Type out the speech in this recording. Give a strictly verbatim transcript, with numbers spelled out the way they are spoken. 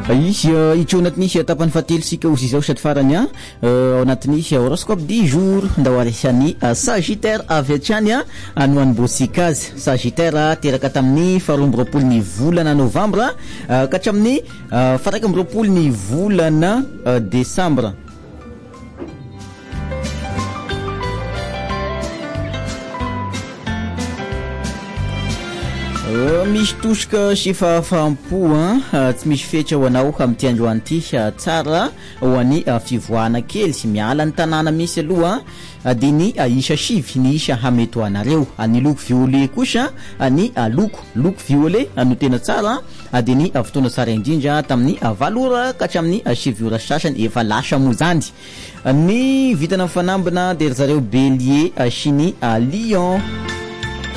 izy itro anatin'ny tapany fahatelo sika ozy izao sady farany a ao anatin'ny horoscope du jour ndawarisany Sagittaire avy hatrany a no anibosika azy. Sagittaire teraka tamin'ny faharoa amby roapolo ny volana novambra ka hatramin'ny faraika amby roapolo ny volana desambra. Misy tosika sy fahafaham-po tsy misy fetra ho anao amin'ity androany ity tsara ho an'ny fivoahana kely sy miala ny tanàna misy aloha dia ny isa sivy ny isa hamety ho anareo. Ny loko violet kosa ny loko loko violet no tena tsara dia ny fotoana tsara indrindra tamin'ny valo ora ka hatramin'ny sivy ora sasany efa lasa mozandy. Ny vitana mifanambina dia zareo bélier sy ny lion.